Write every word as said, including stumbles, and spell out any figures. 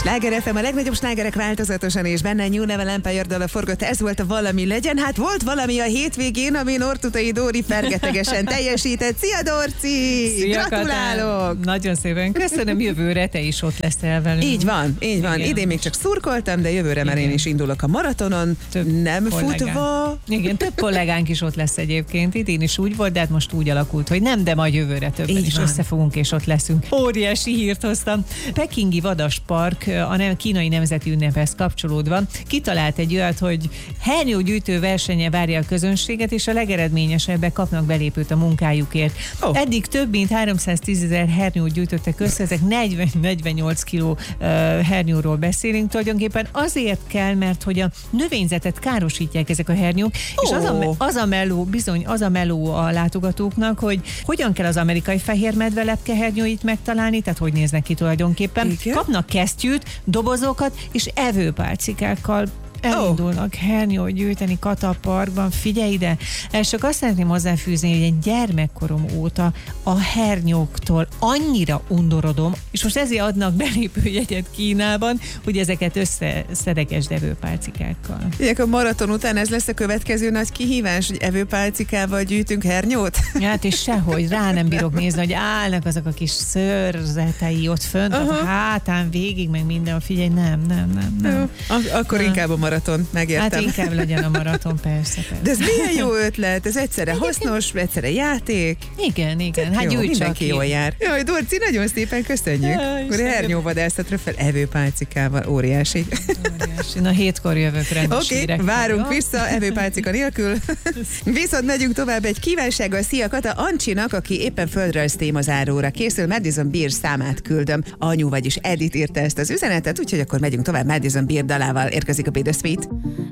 Sláger ef em, a legnagyobb slágerek változatosan, és benne New Level Empire dala forgott. Ez volt a Valami legyen. Hát volt valami a hétvégén, ami Ortutai Dóri fergetegesen teljesített. Szia, Dorci! Szia, gratulálok! Katán. Nagyon szépen köszönöm, jövőre te is ott leszel velünk. Így van, így van. Igen. Idén még csak szurkoltam, de jövőre már én is indulok a maratonon. Több nem kollégánk. futva. Igen, több kollégánk is ott lesz egyébként. Idén is úgy volt, de hát most úgy alakult, hogy nem, de majd jövőre többen Így is van. összefogunk, és ott leszünk. Óriási hírt hoztam. Pekingi Vadaspark a nem, kínai nemzeti ünnephez kapcsolódva kitalált egy olyat, hogy hernyógyűjtő versenye várja a közönséget, és a legeredményesebbek kapnak belépőt a munkájukért. Oh. Eddig több mint háromszáztízezer hernyót gyűjtöttek össze, ezek negyven-negyvennyolc kiló uh, hernyóról beszélünk. Tulajdonképpen azért kell, mert hogy a növényzetet károsítják ezek a hernyók, oh. és az a, az a meló, bizony az a meló a látogatóknak, hogy hogyan kell az amerikai fehérmedve lepkehernyóit megtalálni, tehát hogy néznek ki tulajdonképpen. Igen? Kapnak kesztyűt, dobozokat és evőpálcikákkal elindulnak oh. hernyót gyűjteni Kata Parkban. Figyelj ide! És csak azt szeretném hozzáfűzni, hogy egy gyermekkorom óta a hernyóktól annyira undorodom, és most ezért adnak belépőjegyet Kínában, hogy ezeket összeszedegesd evőpálcikákkal. Ugye a maraton után ez lesz a következő nagy kihívás, hogy evőpálcikával gyűjtünk hernyót? Hát és sehogy, rá nem bírok nézni, hogy állnak azok a kis szőrzetei ott fönt, uh-huh. a hátán végig, meg minden. Figyelj, nem, nem, nem. nem. Ak- akkor nem. Inkább a maraton, megértem. Hát inkább legyen a maraton, persze, persze. De ez milyen jó ötlet, ez egyszerre hasznos, egyszerre játék. Igen, igen, hát jó, gyújtsak mindenki ki. jól jár. Jaj, Dorci, nagyon szépen köszönjük. Jaj, akkor hernyóvadászatra fel evőpálcikával, óriási. Óriási. Na hétkor jövök rendes Oké, hírekkel. várunk Jó? vissza evőpálcika nélkül. Viszont megyünk tovább egy kívánsággal. Szia Kata, Ancsinak, aki éppen földrajz témazáróra készül, Madison Beer számát küldöm. Anyu, vagyis Edith írta ezt az üzenetet, úgyhogy akkor megyünk tovább. Madison Beer dalával érkezik a Be The Sweet.